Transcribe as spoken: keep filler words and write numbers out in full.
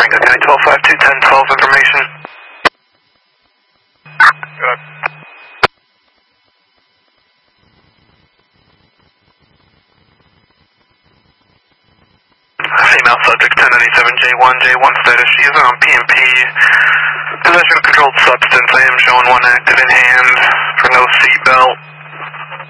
Rango County twelve five two ten twelve information. Good. Female subject ten ninety-seven J one, J one status. She is on P M P. Possession of controlled substance. I am showing one active in hand for no seatbelt.